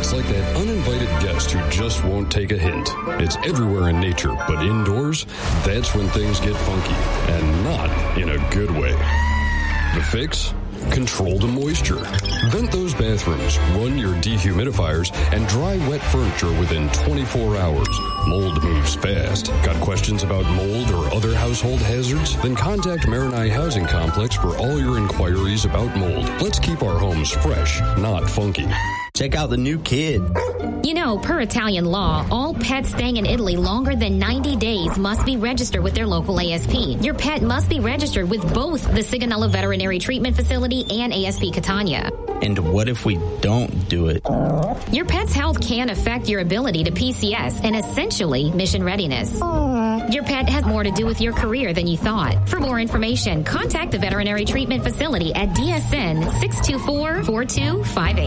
It's like that uninvited guest who just won't take a hint. It's everywhere in nature, but indoors, that's when things get funky, and not in a good way. The fix? Control the moisture. Vent those bathrooms, run your dehumidifiers, and dry wet furniture within 24 hours. Mold moves fast. Got questions about mold or other household hazards? Then contact Marinai Housing Complex for all your inquiries about mold. Let's keep our homes fresh, not funky. Check out the new kid. You know, per Italian law, all pets staying in Italy longer than 90 days must be registered with their local ASP. Your pet must be registered with both the Sigonella Veterinary Treatment Facility and ASP Catania. And what if we don't do it? Your pet's health can affect your ability to PCS and essentially mission readiness. Your pet has more to do with your career than you thought. For more information, contact the Veterinary Treatment Facility at DSN 624-4258.